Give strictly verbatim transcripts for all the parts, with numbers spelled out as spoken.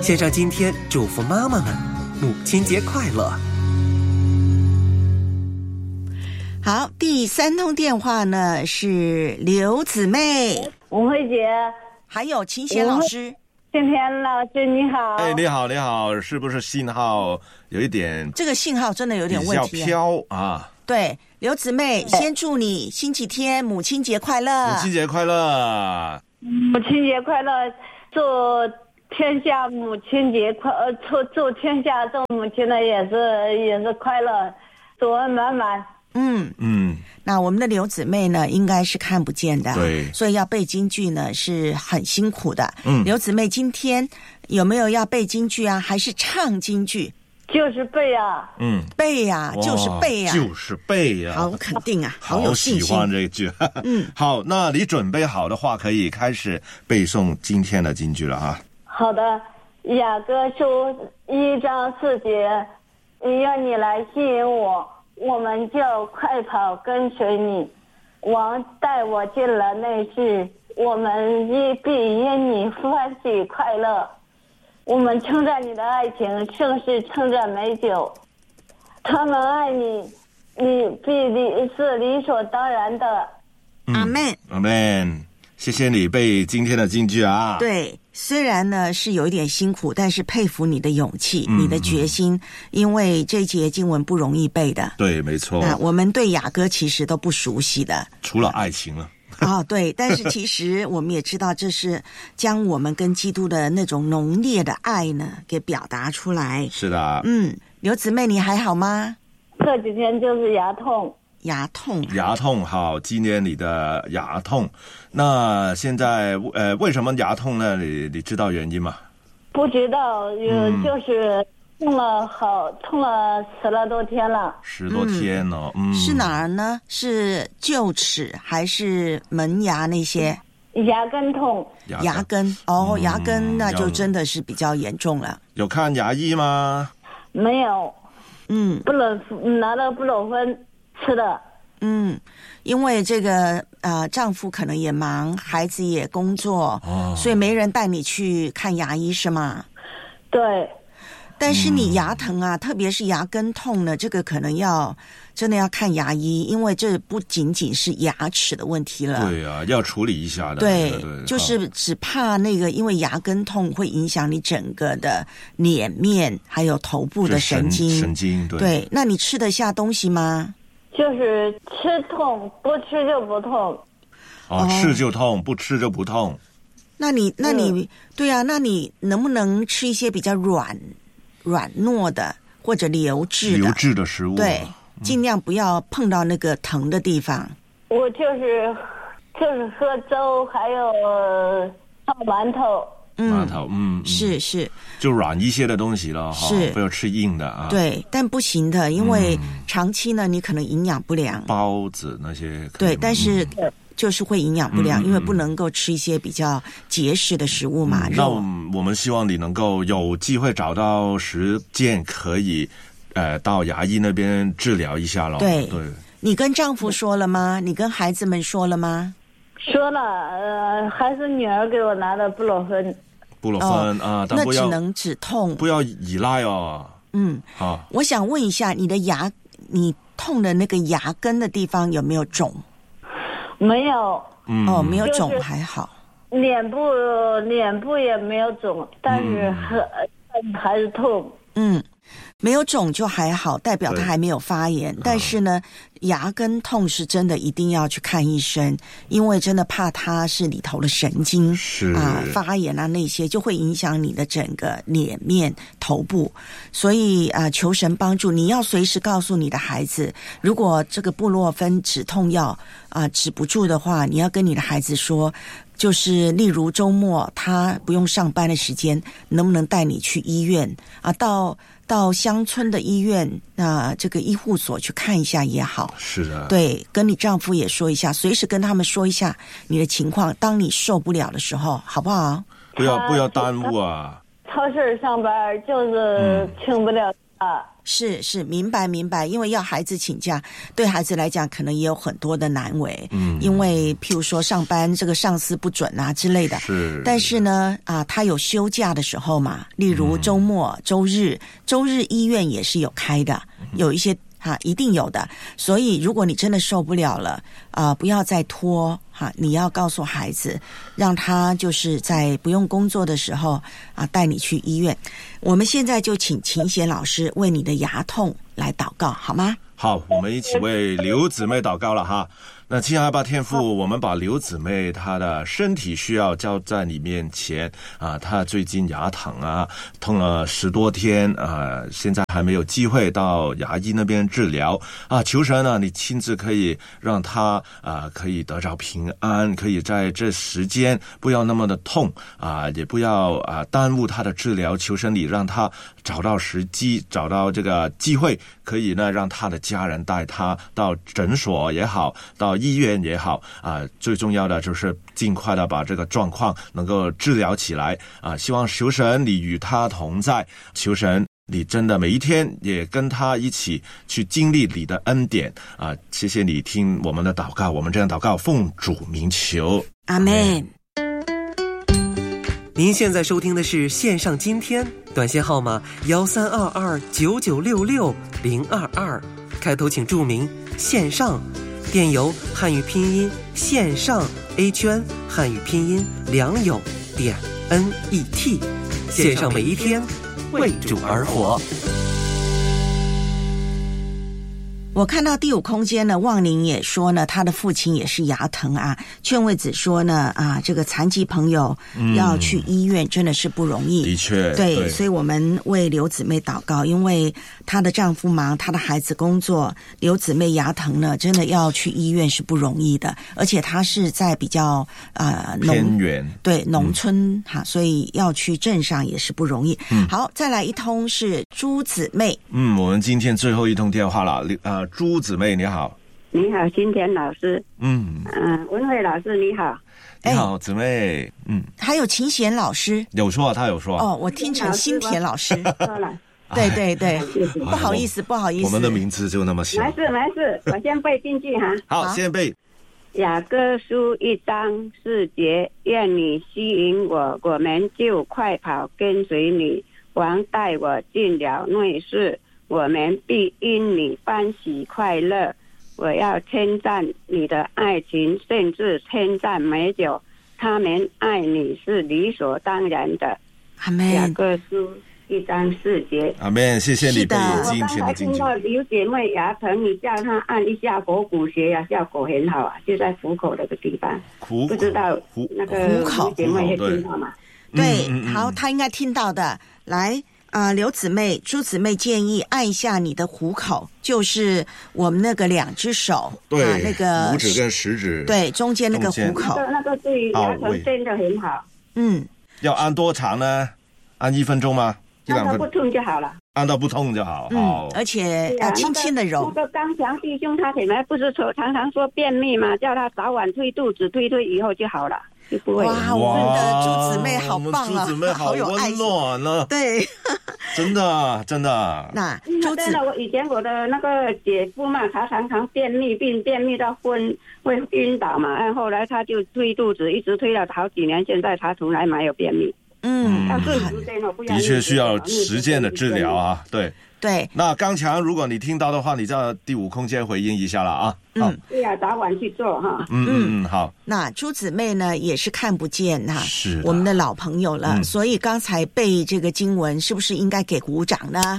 线上今天祝福妈妈们母亲节快乐。 好，第三通电话呢是刘姊妹、 吴慧姐， 还有秦贤老师。 今天老师你好。 哎，你好，你好，是不是信号有一点？ 这个信号真的有点问题、啊， 比较飘啊。 对，刘姊妹，先祝你星期天母亲节快乐。 母亲节快乐！ 母亲节快乐！祝天下母亲节快，呃，祝祝天下做母亲的也是也是快乐，祝恩满满。 嗯嗯，那我们的刘姊妹呢，应该是看不见的， 对， 所以要背京剧呢是很辛苦的。 嗯， 刘姊妹今天有没有要背京剧啊？还是唱京剧？ 就是背啊， 嗯， 背呀、啊，就是背呀、啊， 就是背呀、啊， 好肯定啊，好有信心。 好喜欢这一句。嗯，好，那你准备好的话，可以开始背诵今天的京剧了哈。 好的，雅歌书一章四节，愿你来吸引我。我们就快跑跟随你，王带我进了内室，我们一必因你欢喜快乐。我们称赞你的爱情，胜似称赞美酒。他们爱你，你必理是理所当然的。 阿门， 阿门。谢谢你背今天的京剧啊。 对，虽然呢是有一点辛苦，但是佩服你的勇气、嗯、你的决心，因为这一节经文不容易背的。 对，没错。 那我们对雅歌其实都不熟悉的， 除了爱情了。 哦，对，但是其实我们也知道，这是将我们跟基督的那种浓烈的爱呢给表达出来。 是的。 嗯，刘姊妹你还好吗？ 这几天就是牙痛。 牙痛， 牙痛，好，纪念你的牙痛。那现在呃，为什么牙痛呢？你你知道原因吗？ 不知道，有、嗯、就是痛了好痛了十来多天了。 十多天哦，嗯， 嗯是哪儿呢？是臼齿还是门牙那些？ 牙根痛。 牙根, 牙根哦、嗯，牙根那就真的是比较严重了。 有看牙医吗？ 没有。 嗯， 布洛拿了布洛芬。是的， 嗯，因为这个呃，丈夫可能也忙，孩子也工作，哦，所以没人带你去看牙医是吗？ 对。 但是你牙疼啊，嗯、特别是牙根痛呢，这个可能要真的要看牙医，因为这不仅仅是牙齿的问题了。 对啊，要处理一下的。 对， 对对就是只怕那个，因为牙根痛会影响你整个的脸面，还有头部的神经。 神, 神经对。 对，那你吃得下东西吗？ 就是吃痛，不吃就不痛。 哦，吃就痛，不吃就不痛。 那你，那你，嗯、对啊，那你能不能吃一些比较软、软糯的或者流质的？ 流质的食物。 对，嗯、尽量不要碰到那个疼的地方。 我就是就是喝粥，还有泡馒头。 馒头，嗯， 是是， 就软一些的东西了哈， 是不要吃硬的啊。 对，但不行的，因为长期呢，你可能营养不良。 包子那些， 对，但是就是会营养不良， 嗯、 因为不能够吃一些比较结实的食物嘛。 嗯、那我们希望你能够有机会找到时间，可以呃到牙医那边治疗一下咯。 对对， 你跟丈夫说了吗？你跟孩子们说了吗？ 说了，呃，还是女儿给我拿的布洛芬。 布洛芬、哦、啊，但不要那只能止痛， 不要依赖哦。 嗯，好，我想问一下，你的牙，你痛的那个牙根的地方有没有肿？ 没有。 嗯， 哦，没有肿还好。 脸部脸部也没有肿，但是还、嗯、还是痛。 嗯。没有肿就还好，代表它还没有发炎。但是呢，牙根痛是真的一定要去看医生，因为真的怕它是里头的神经是啊发炎啊那些，就会影响你的整个脸面、头部。所以啊，求神帮助，你要随时告诉你的孩子，如果这个布洛芬止痛药啊止不住的话，你要跟你的孩子说。就是例如周末他不用上班的时间，能不能带你去医院啊？到到乡村的医院，那、呃、这个医护所去看一下也好。 是的， 对，跟你丈夫也说一下，随时跟他们说一下你的情况。当你受不了的时候，好不好？ 不要不要耽误啊！ 超市上班就是请不了啊。 是是，明白明白，因为要孩子请假，对孩子来讲可能也有很多的难为，嗯，因为譬如说上班这个上司不准啊之类的， 是， 但是呢，啊，他有休假的时候嘛，例如周末、嗯、周日，周日医院也是有开的，有一些哈，一定有的。所以如果你真的受不了了，啊、呃，不要再拖哈，你要告诉孩子，让他就是在不用工作的时候啊，带你去医院。我们现在就请秦贤老师为你的牙痛来祷告，好吗？ 好，我们一起为刘姊妹祷告了哈。那亲爱的天父，我们把刘姊妹她的身体需要交在你面前啊，她最近牙疼啊，痛了十多天啊，现在还没有机会到牙医那边治疗啊，求神呢，你亲自可以让她啊可以得着平安，可以在这时间不要那么的痛啊，也不要啊耽误她的治疗，求神你让她找到时机，找到这个机会，可以呢让她的家人带她到诊所也好，到医院也好啊，最重要的就是尽快的把这个状况能够治疗起来啊！希望求神你与他同在，求神你真的每一天也跟他一起去经历你的恩典啊！谢谢你听我们的祷告，我们这样祷告，奉主名求， 阿们。 您现在收听的是线上今天，短信号码幺三二二九九六六零二二，开头请注明线上。电邮汉语拼音线上 A 圈汉语拼音良友点 N E T， 线上每一天为主而活。 我看到第五空间呢，旺宁也说呢，他的父亲也是牙疼啊。劝慰子说呢，啊，这个残疾朋友要去医院真的是不容易。 嗯、的确， 对， 对， 所以我们为刘姊妹祷告，因为她的丈夫忙，她的孩子工作，刘姊妹牙疼呢，真的要去医院是不容易的，而且她是在比较呃偏远， 对农村哈、嗯，所以要去镇上也是不容易。 嗯、 好，再来一通是朱姊妹。 嗯，我们今天最后一通电话了，呃。朱姊妹你好。 你好，新田老师。 嗯嗯、呃，文慧老师你好。 你好，姊妹。嗯， 还有秦贤老师有说，他有说。 哦，我听成新田老师。对对对，不好意思，不好意思， 我们的名字就那么小。 没事没事，我先背进去哈。 好，先背。 雅各书一章四节，愿你吸引我，我们就快跑跟随你。王带我进了内室，我们必因你欢喜快乐。我要称赞你的爱情，甚至称赞美酒。他们爱你是理所当然的。 阿们。 雅各书一章四节。 阿们，谢谢你背今天的经经。我刚才听到刘姐妹牙疼，你叫她按一下合谷穴呀，效果很好啊，就在虎口那个地方。 虎不知道那个刘姐妹会听到吗？ 对，嗯、好，她应该听到的。来。啊、呃，刘姊妹、朱姊妹建议按一下你的虎口，就是我们那个两只手， 对， 啊、那个拇指跟食指， 对，中间那个虎口， 那个那个对牙疼真的很好。 嗯， 要按多长呢？按一分钟吗？一两分钟， 按到不痛就好了。 按到不痛就好。 嗯，好而且要轻轻的揉。 那个刚强弟兄他本来不是说常常说便秘嘛，叫他早晚推肚子，推推以后就好了。就不会。 哇，我们的朱姊妹好棒啊， 朱姊妹好温暖呢、啊。 对， 真的真的。 那朱姊妹，我以前我的那个姐夫嘛，他常常便秘，并便秘到昏会晕倒嘛，然后后来他就推肚子，一直推了好几年，现在他从来没有便秘。 嗯， 要顺时间哦，不要。 的确需要实践的治疗啊，对。 对， 那刚强，如果你听到的话，你在第五空间回应一下了啊。 嗯， 对呀、啊，早晚去做哈。 嗯嗯嗯，好。 那朱姊妹呢，也是看不见哈， 是我们的老朋友了、 嗯， 所以刚才背这个经文，是不是应该给鼓掌呢？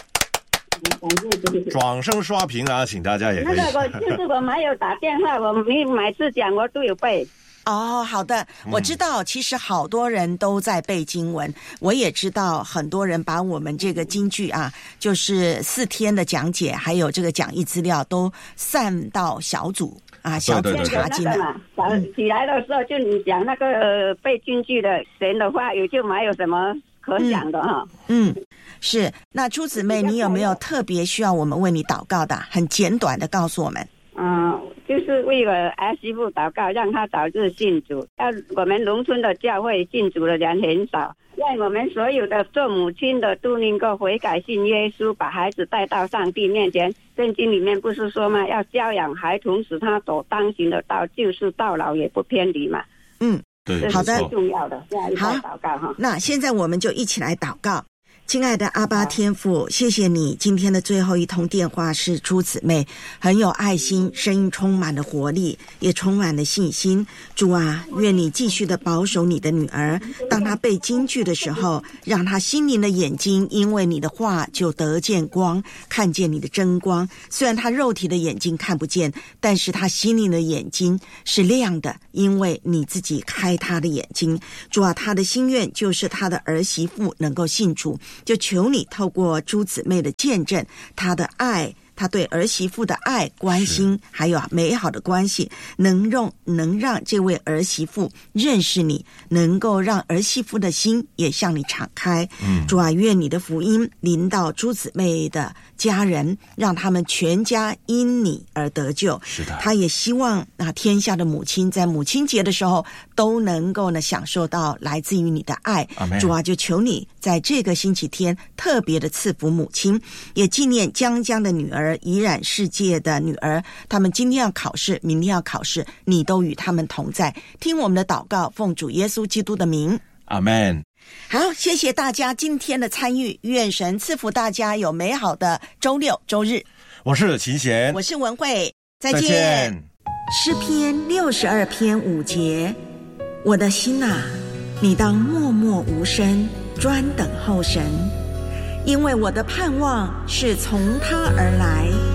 掌声刷屏啊，请大家也可以。 那个我就是我没有打电话，我每每次讲我都有背。 哦，好的，我知道，其实好多人都在背经文，我也知道很多人把我们这个京剧啊，就是四天的讲解，还有这个讲义资料都散到小组啊，小组查经的。 早起来的时候，就你讲那个、呃、背京剧的神的话，也就没有什么可讲的哈。 嗯，嗯是。那朱姊妹，你有没有特别需要我们为你祷告的？很简短的告诉我们。 嗯、呃， 就是为我儿媳妇祷告，让她早日信主。要我们农村的教会信主的人很少，让我们所有的做母亲的都能够悔改信耶稣，把孩子带到上帝面前。圣经里面不是说吗？要教养孩童，使他走当行的道，就是到老也不偏离嘛。 嗯， 对， 好的， 最重要的。好，祷告哈。 那现在我们就一起来祷告。亲爱的阿爸天父，谢谢你今天的最后一通电话是朱姊妹，很有爱心，声音充满了活力，也充满了信心。主啊，愿你继续的保守你的女儿，当她被金句的时候，让她心灵的眼睛因为你的话就得见光，看见你的真光。虽然她肉体的眼睛看不见，但是她心灵的眼睛是亮的，因为你自己开她的眼睛。主啊，她的心愿就是她的儿媳妇能够信主，就求你透过朱姊妹的见证，她的爱，她对儿媳妇的爱、关心，还有美好的关系，能让能让这位儿媳妇认识你，能够让儿媳妇的心也向你敞开。嗯，主啊，愿你的福音临到朱姊妹的家人，让他们全家因你而得救。 是的， 他也希望啊，天下的母亲在母亲节的时候都能够呢享受到来自于你的爱。主啊，就求你在这个星期天特别的赐福母亲，也纪念江江的女儿、怡然世界的女儿，他们今天要考试，明天要考试，你都与他们同在。听我们的祷告，奉主耶稣基督的名， 阿们。 好，谢谢大家今天的参与，愿神赐福大家有美好的周六周日。 我是秦贤， 我是文慧，再见。 再见。 诗篇六十二篇五节，我的心啊，你当默默无声，专等候神，因为我的盼望是从他而来。